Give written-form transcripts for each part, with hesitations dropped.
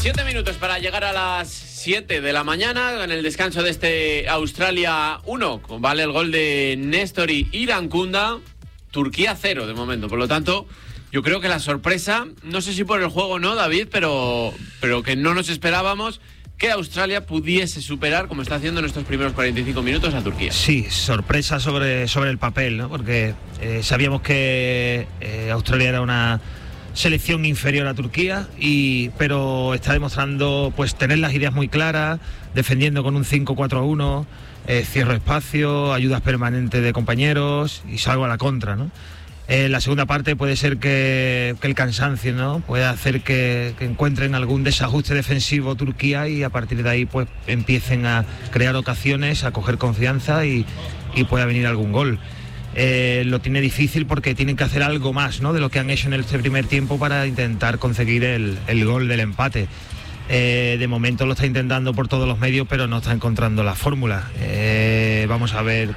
7 minutos para llegar a las 7 de la mañana en el descanso de este Australia 1. Vale el gol de Néstor y Irankunda. Turquía 0 de momento. Por lo tanto, yo creo que la sorpresa, no sé si por el juego o no, David, pero que no nos esperábamos que Australia pudiese superar, como está haciendo en estos primeros 45 minutos, a Turquía. Sí, sorpresa sobre el papel, ¿no? Porque sabíamos que Australia era una selección inferior a Turquía, pero está demostrando pues tener las ideas muy claras, defendiendo con un 5-4-1, cierro espacio, ayudas permanentes de compañeros y salgo a la contra, ¿no? La segunda parte puede ser que el cansancio, ¿no?, puede hacer que encuentren algún desajuste defensivo Turquía y a partir de ahí pues empiecen a crear ocasiones, a coger confianza y pueda venir algún gol. Lo tiene difícil porque tienen que hacer algo más, ¿no?, de lo que han hecho en este primer tiempo para intentar conseguir el gol del empate. De momento lo está intentando por todos los medios, pero no está encontrando la fórmula. Vamos a ver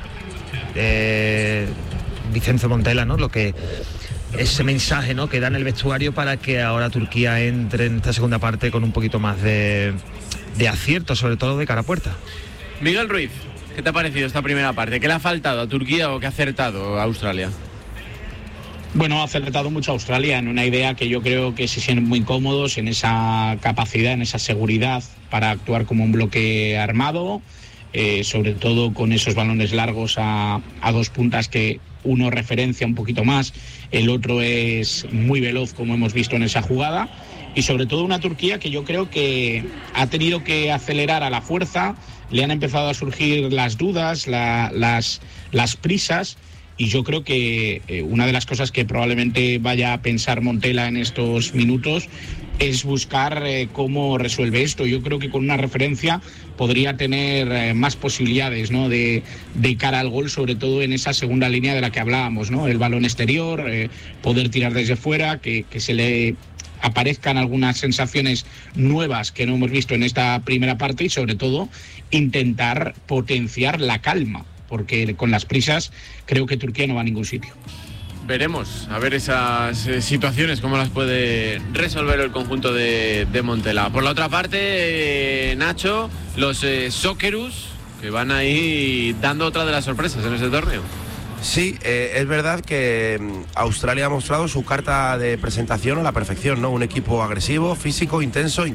Vicente Montella, ¿no?, lo que ese mensaje, ¿no?, que da en el vestuario para que ahora Turquía entre en esta segunda parte con un poquito más de acierto, sobre todo de cara a puerta. Miguel Ruiz, ¿qué te ha parecido esta primera parte? ¿Qué le ha faltado a Turquía o qué ha acertado a Australia? Bueno, ha acertado mucho a Australia en una idea que yo creo que se sienten muy cómodos en esa capacidad, en esa seguridad para actuar como un bloque armado, sobre todo con esos balones largos a dos puntas que uno referencia un poquito más, el otro es muy veloz, como hemos visto en esa jugada, y sobre todo una Turquía que yo creo que ha tenido que acelerar a la fuerza, le han empezado a surgir las dudas, las prisas, y yo creo que una de las cosas que probablemente vaya a pensar Montella en estos minutos es buscar cómo resuelve esto. Yo creo que con una referencia podría tener más posibilidades, ¿no?, de cara al gol, sobre todo en esa segunda línea de la que hablábamos, ¿no?, el balón exterior, poder tirar desde fuera, que se le aparezcan algunas sensaciones nuevas que no hemos visto en esta primera parte y sobre todo intentar potenciar la calma, porque con las prisas creo que Turquía no va a ningún sitio. Veremos, a ver esas situaciones, cómo las puede resolver el conjunto de Montella. Por la otra parte, Nacho, los Socceroos, que van ahí dando otra de las sorpresas en este torneo. Sí, es verdad que Australia ha mostrado su carta de presentación a la perfección, ¿no? Un equipo agresivo, físico, intenso,